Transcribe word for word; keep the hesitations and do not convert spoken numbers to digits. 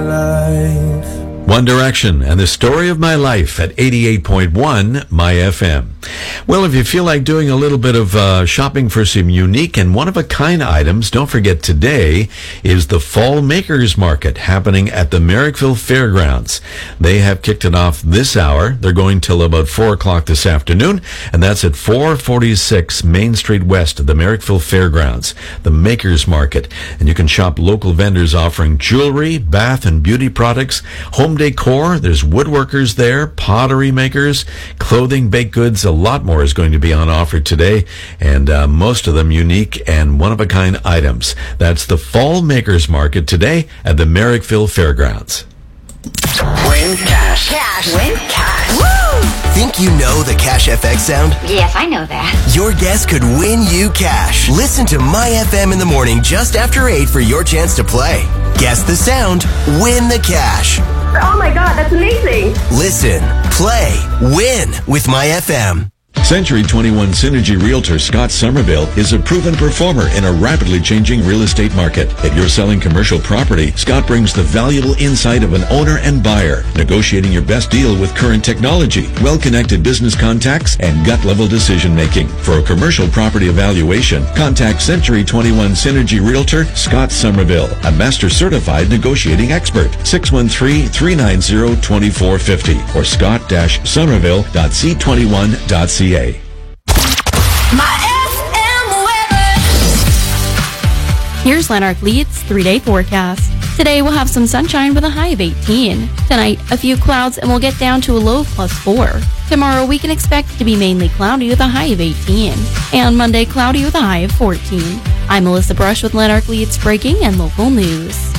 life. One Direction and the Story of My Life at eighty-eight point one My F M. Well, if you feel like doing a little bit of uh, shopping for some unique and one-of-a-kind items, don't forget today is the Fall Makers Market happening at the Merrickville Fairgrounds. They have kicked it off this hour. They're going till about four o'clock this afternoon, and that's at four forty-six Main Street West of the Merrickville Fairgrounds, the Makers Market. And you can shop local vendors offering jewelry, bath and beauty products, home decor. There's woodworkers there, pottery makers, clothing, baked goods. A lot more is going to be on offer today, and uh, most of them unique and one-of-a-kind items. That's the Fall Makers Market today at the Merrickville Fairgrounds. Win cash. Cash. Win cash. Woo! Think you know the Cash F X sound? Yes, I know that. Your guess could win you cash. Listen to My F M in the morning just after eight for your chance to play. Guess the sound, win the cash. Oh my God, that's amazing. Listen, play, win with My F M. Century twenty-one Synergy Realtor Scott Somerville is a proven performer in a rapidly changing real estate market. If you're selling commercial property, Scott brings the valuable insight of an owner and buyer, negotiating your best deal with current technology, well-connected business contacts, and gut-level decision-making. For a commercial property evaluation, contact Century twenty-one Synergy Realtor Scott Somerville, a master-certified negotiating expert. six one three, three nine zero, two four five zero or scott dash somerville dot c twenty-one dot c a. My F M weather. Here's Lanark Leeds three-day forecast. Today we'll have some sunshine with a high of eighteen. Tonight, a few clouds and we'll get down to a low of plus four. Tomorrow we can expect it to be mainly cloudy with a high of eighteen. And Monday, cloudy with a high of fourteen. I'm Melissa Brush with Lanark Leeds Breaking and Local News.